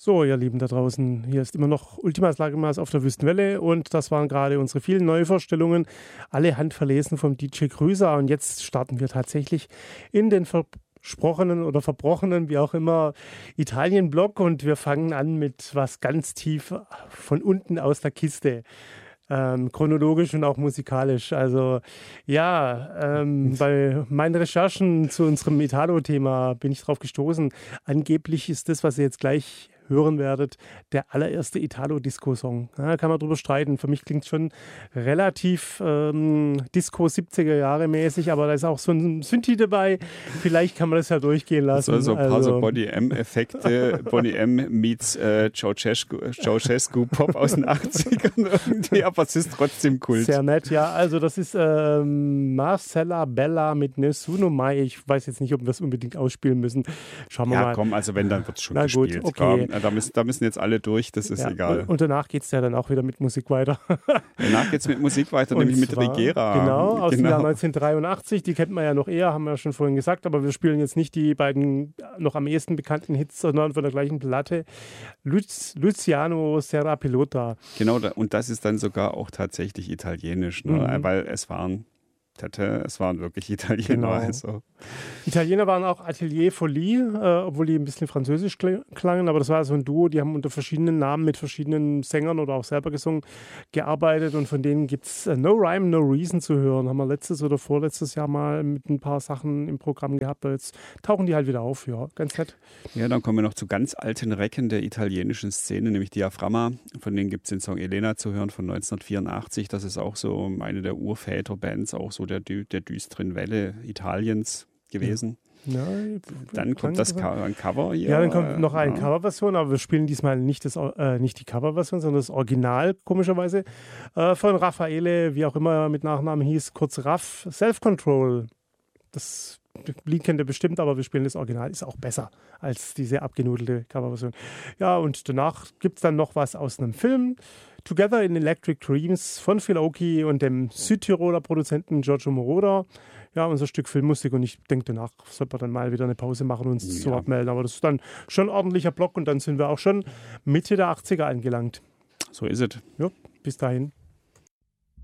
So, ihr Lieben da draußen, hier ist immer noch Ultimas Lagrimas auf der Wüstenwelle und das waren gerade unsere vielen Neuvorstellungen, alle handverlesen vom DJ Krüser und jetzt starten wir tatsächlich in den versprochenen oder verbrochenen, wie auch immer, Italien-Block und wir fangen an mit was ganz tief von unten aus der Kiste. Chronologisch und auch musikalisch. Also ja, bei meinen Recherchen zu unserem Italo-Thema bin ich drauf gestoßen. Angeblich ist das, was ihr jetzt gleich hören werdet, der allererste Italo-Disco-Song. Ja, kann man drüber streiten. Für mich klingt es schon relativ Disco 70er Jahre mäßig, aber da ist auch so ein Synthi dabei. Vielleicht kann man das ja durchgehen lassen. So ein paar so Body-M-Effekte. Boney M meets Ceausescu Pop aus den 80ern irgendwie, aber es ist trotzdem Kult. Sehr nett, ja. Also das ist Marcella Bella mit Nessuno Mai. Ich weiß jetzt nicht, ob wir das unbedingt ausspielen müssen. Schauen wir mal. Ja, komm, also wenn, dann wird es schon Na gespielt. Gut, okay. Komm, da müssen jetzt alle durch, das ist ja, egal. Und danach geht es ja dann auch wieder mit Musik weiter. Danach geht es mit Musik weiter, nämlich mit Rigera. Genau, aus dem Jahr 1983. Die kennt man ja noch eher, haben wir ja schon vorhin gesagt, aber wir spielen jetzt nicht die beiden noch am ehesten bekannten Hits, sondern von der gleichen Platte. Luciano Serra Pilota. Genau, und das ist dann sogar auch tatsächlich italienisch, ne? Weil es waren wirklich Italiener. Genau. Also. Italiener waren auch Atelier Folie, obwohl die ein bisschen französisch klangen, aber das war so ein Duo, die haben unter verschiedenen Namen mit verschiedenen Sängern oder auch selber gesungen, gearbeitet und von denen gibt es No Rhyme, No Reason zu hören. Haben wir letztes oder vorletztes Jahr mal mit ein paar Sachen im Programm gehabt, aber jetzt tauchen die halt wieder auf, ja, ganz nett. Ja, dann kommen wir noch zu ganz alten Recken der italienischen Szene, nämlich Diaframma. Von denen gibt es den Song Elena zu hören von 1984. Das ist auch so eine der Urväterbands, auch so der düsteren Welle Italiens gewesen. Ja, dann kommt ein Cover hier. Ja, dann kommt noch eine Coverversion, aber wir spielen diesmal nicht die Coverversion, sondern das Original, komischerweise, von Raffaele, wie auch immer mit Nachnamen hieß, kurz Raff, Self-Control. Das Lied kennt ihr bestimmt, aber wir spielen das Original, ist auch besser als diese abgenudelte Coverversion. Ja, und danach gibt es dann noch was aus einem Film, Together in Electric Dreams von Phil Oakey und dem Südtiroler Produzenten Giorgio Moroder. Ja, unser Stück Filmmusik und ich denke, danach sollten wir dann mal wieder eine Pause machen und uns so abmelden. Aber das ist dann schon ein ordentlicher Block und dann sind wir auch schon Mitte der 80er angelangt. So ist es. Ja, bis dahin.